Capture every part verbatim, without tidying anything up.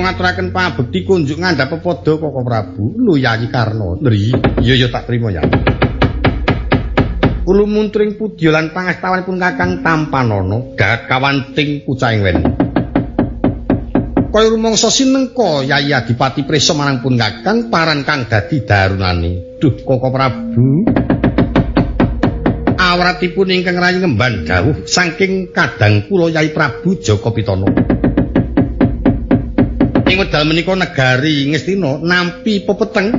kula ngaturaken pangabekti kunjuk ngandhap pepada Koko Prabu. Lho Yayi Karna. Nri, iya ya tak trima ya. Kula muntring pudya lan pangastawanipun Kakang Tampanana, gahat kawanting pucahing weni. Kaya rumangsa sinengka Yayi Adipati prisa marang pun Kakang paran kang dadi darunane. Duh Koko Prabu. Awratipun ingkang rayi ngemban dawuh saking kadang kula Yai Prabu Jaka Pitana. Ing wedal menika negari Ngastina nampi pepeteng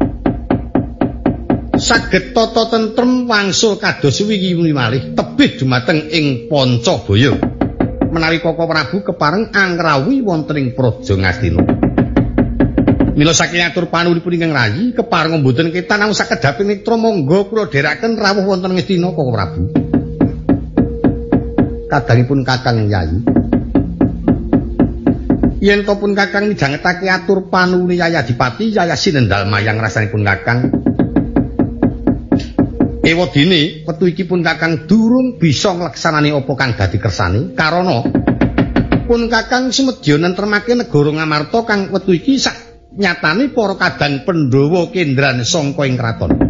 saged tata tentrem wangsul kados wingi malih tebih dumateng ing Pancabaya menawi Koko Prabu kepareng anggrawi wonten ing Praja Ngastina. Mila saking atur panuwunipun ingkang rayi kepareng mboten ketan namung sakedhaping netra monggo kula dherekaken rawuh wonten Ngastina Koko Prabu. Kadangipun Kakang Yayi yen to pun Kakang midhangetake atur panuwune Yayi Adipati Yayi Sinendal mayang rasanipun Kakang. Ewadene wektu iki pun Kakang durung bisa ngleksanani apa kang dadi kersane karana pun Kakang sumedya nentremake negara Ngamarta kang wektu iki sak nyatane para kadang Pandhawa kendran sangka ing kraton.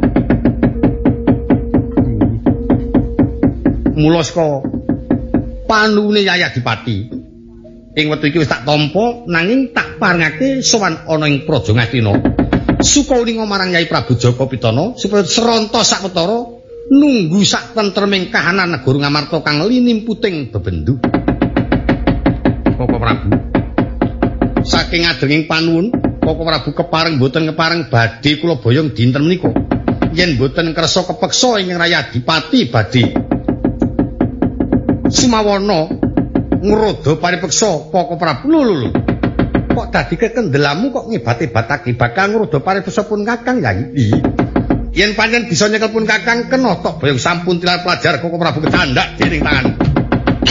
Mula saka panuwune Yayi Adipati ing wektu iki wis tak tampa nanging tak parengake sowan ana ing Praja Ngastina. Sukawininga marang Yai Prabu Jaka Pitana supaya seronta sawetara nunggu sak tentreming kahanan negara Ngamarta kang linimputing bebendu. Koko Prabu. Saking adenging panuwun, Koko Prabu kepareng boten kepareng badhe kula boyong dinten menika. Yen boten kersa kepeksa ing Rayi Adipati badhe sumawana ngrodo paripeksa Koko Prabu. Lho lho lho. Kok dadi kekendelamu kok ngebat-ebatake bakal ngrodo paripeksa pun Kakang Yayi. Yen pancen bisa nyekel pun Kakang kena tok boyong sampun tilar pelajar Koko Prabu kecandak dening tangan.